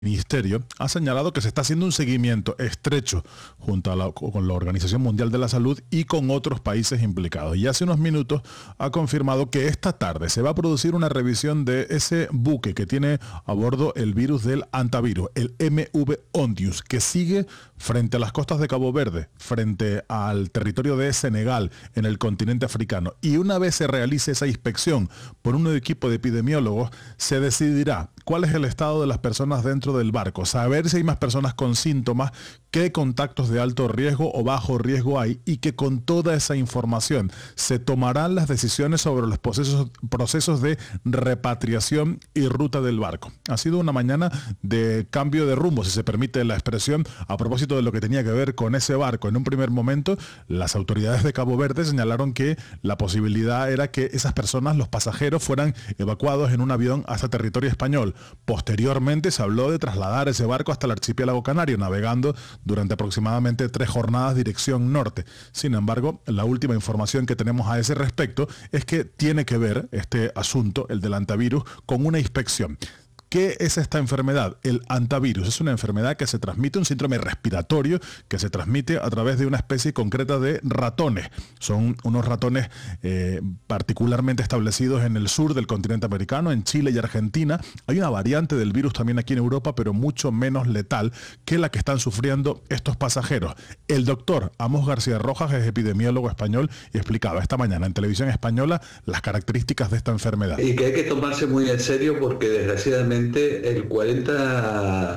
Ministerio ha señalado que se está haciendo un seguimiento estrecho junto a con la Organización Mundial de la Salud y con otros países implicados. Y hace unos minutos ha confirmado que esta tarde se va a producir una revisión de ese buque que tiene a bordo el virus del hantavirus, el MV Ondius, que sigue frente a las costas de Cabo Verde, frente al territorio de Senegal, en el continente africano. Y una vez se realice esa inspección por un equipo de epidemiólogos, se decidirá cuál es el estado de las personas dentro del barco, saber si hay más personas con síntomas, qué contactos de alto riesgo o bajo riesgo hay, y que con toda esa información se tomarán las decisiones sobre los procesos de repatriación y ruta del barco. Ha sido una mañana de cambio de rumbo, si se permite la expresión, a propósito de lo que tenía que ver con ese barco. En un primer momento, las autoridades de Cabo Verde señalaron que la posibilidad era que esas personas, los pasajeros, fueran evacuados en un avión hasta territorio español. Posteriormente se habló de trasladar ese barco hasta el archipiélago canario, navegando durante aproximadamente 3 jornadas dirección norte. Sin embargo, la última información que tenemos a ese respecto es que tiene que ver este asunto, el del hantavirus, con una inspección. ¿Qué es esta enfermedad? El hantavirus es una enfermedad que se transmite, un síndrome respiratorio que se transmite a través de una especie concreta de ratones. Son unos ratones particularmente establecidos en el sur del continente americano, en Chile y Argentina. Hay una variante del virus también aquí en Europa, pero mucho menos letal que la que están sufriendo estos pasajeros. El doctor Amos García Rojas es epidemiólogo español y explicaba esta mañana en televisión española las características de esta enfermedad. Y que hay que tomarse muy en serio porque desgraciadamente el 40%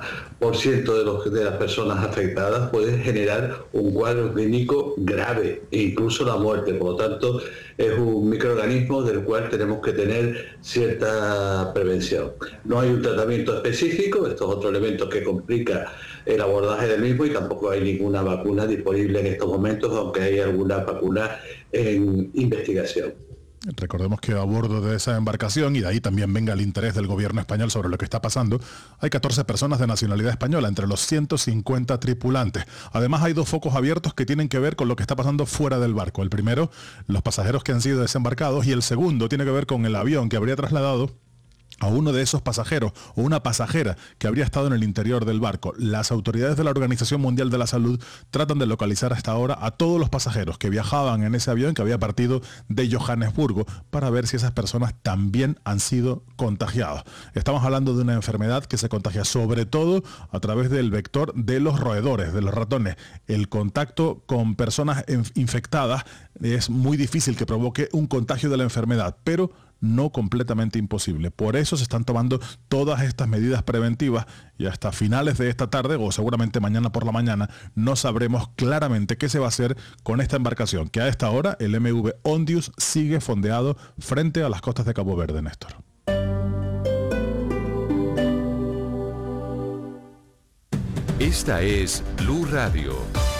de las personas afectadas puede generar un cuadro clínico grave e incluso la muerte. Por lo tanto, es un microorganismo del cual tenemos que tener cierta prevención. No hay un tratamiento específico, esto es otro elemento que complica el abordaje del mismo, y tampoco hay ninguna vacuna disponible en estos momentos, aunque hay alguna vacuna en investigación. Recordemos que a bordo de esa embarcación, y de ahí también venga el interés del gobierno español sobre lo que está pasando, hay 14 personas de nacionalidad española, entre los 150 tripulantes. Además, hay 2 focos abiertos que tienen que ver con lo que está pasando fuera del barco. El primero, los pasajeros que han sido desembarcados, y el segundo tiene que ver con el avión que habría trasladado a uno de esos pasajeros o una pasajera que habría estado en el interior del barco. Las autoridades de la Organización Mundial de la Salud tratan de localizar hasta ahora a todos los pasajeros que viajaban en ese avión que había partido de Johannesburgo, para ver si esas personas también han sido contagiadas. Estamos hablando de una enfermedad que se contagia sobre todo a través del vector de los roedores, de los ratones. El contacto con personas infectadas es muy difícil que provoque un contagio de la enfermedad, pero no completamente imposible. Por eso se están tomando todas estas medidas preventivas, y hasta finales de esta tarde, o seguramente mañana por la mañana, no sabremos claramente qué se va a hacer con esta embarcación, que a esta hora el MV Ondius sigue fondeado frente a las costas de Cabo Verde, Néstor. Esta es Blue Radio.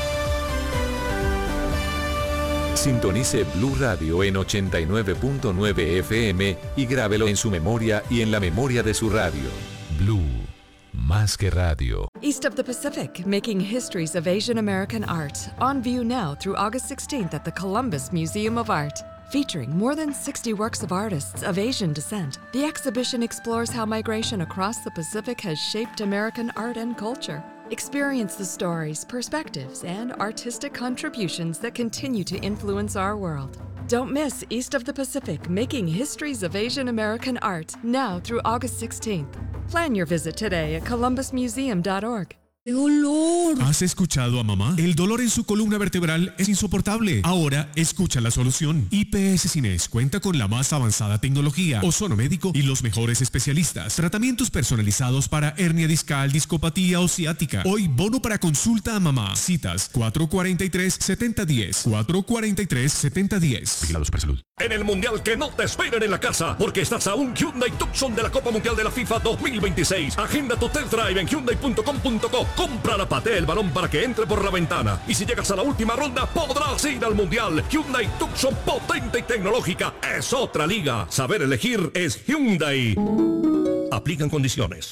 Sintonice Blue Radio en 89.9 FM y grábelo en su memoria y en la memoria de su radio. Blue, más que radio. East of the Pacific, making histories of Asian American art. On view now through August 16th at the Columbus Museum of Art. Featuring more than 60 works of artists of Asian descent, the exhibition explores how migration across the Pacific has shaped American art and culture. Experience the stories, perspectives, and artistic contributions that continue to influence our world. Don't miss East of the Pacific, Making Histories of Asian American Art, now through August 16th. Plan your visit today at columbusmuseum.org. ¡Qué dolor! ¿Has escuchado a mamá? El dolor en su columna vertebral es insoportable. Ahora escucha la solución. IPS Cines cuenta con la más avanzada tecnología, ozonomédico y los mejores especialistas. Tratamientos personalizados para hernia discal, discopatía o ciática. Hoy bono para consulta a mamá. Citas 443-7010. 443-7010. Vigilados para salud. En el Mundial que no te esperen en la casa, porque estás a un Hyundai Tucson de la Copa Mundial de la FIFA 2026. Agenda tu test drive en hyundai.com.co. Compra la patea el balón para que entre por la ventana. Y si llegas a la última ronda, podrás ir al Mundial. Hyundai Tucson, potente y tecnológica. Es otra liga. Saber elegir es Hyundai. Aplican condiciones.